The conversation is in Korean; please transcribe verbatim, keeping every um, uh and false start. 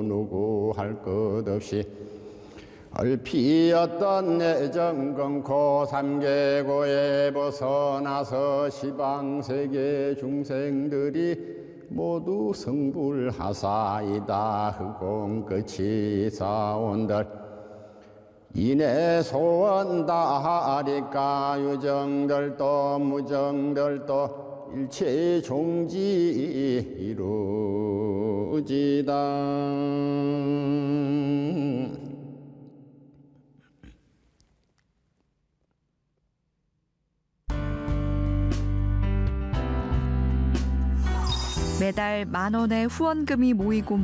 누구 할 것 없이 얼피었던 내정 끊고 삼계고에 벗어나서 시방세계 중생들이 모두 성불하사이다. 흑공 끝이 사온들 이내 소원 다하리까 유정들도 무정들도 일체 종지 이루지다. 매달 만 원의 후원금이 모이고